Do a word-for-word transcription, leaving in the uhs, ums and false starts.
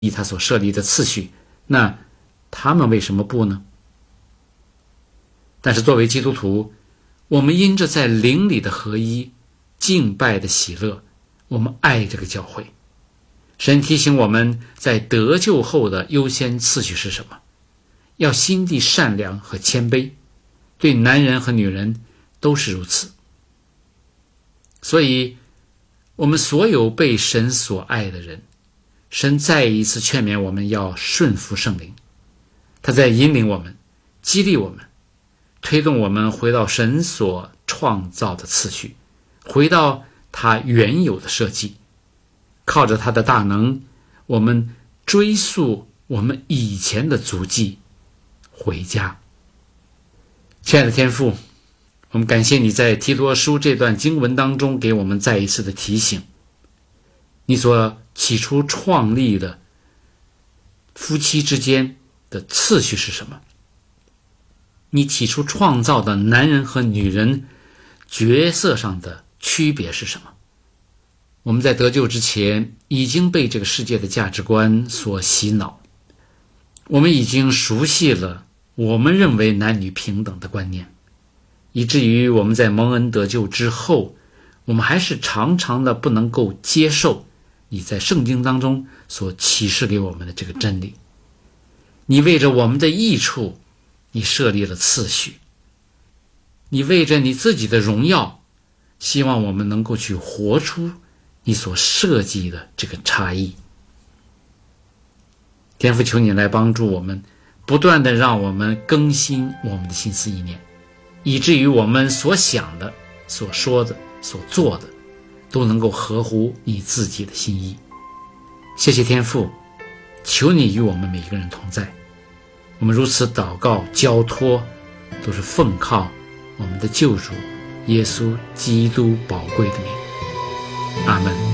他所设立的次序，那他们为什么不呢？但是作为基督徒，我们因着在灵里的合一、敬拜的喜乐，我们爱这个教会。神提醒我们在得救后的优先次序是什么？要心地善良和谦卑，对男人和女人都是如此。所以我们所有被神所爱的人，神再一次劝勉我们要顺服圣灵，他在引领我们，激励我们，推动我们回到神所创造的次序，回到他原有的设计。靠着他的大能，我们追溯我们以前的足迹，回家。亲爱的天父，我们感谢你在提多书这段经文当中给我们再一次的提醒，你所起初创立的夫妻之间的次序是什么？你起初创造的男人和女人角色上的区别是什么？我们在得救之前已经被这个世界的价值观所洗脑，我们已经熟悉了我们认为男女平等的观念，以至于我们在蒙恩得救之后，我们还是常常的不能够接受你在圣经当中所启示给我们的这个真理。你为着我们的益处，你设立了次序，你为着你自己的荣耀，希望我们能够去活出你所设计的这个差异。天父，求你来帮助我们，不断的让我们更新我们的心思意念，以至于我们所想的、所说的、所做的都能够合乎你自己的心意。谢谢天父，求你与我们每一个人同在。我们如此祷告交托，都是奉靠我们的救主耶稣基督宝贵的名。阿们。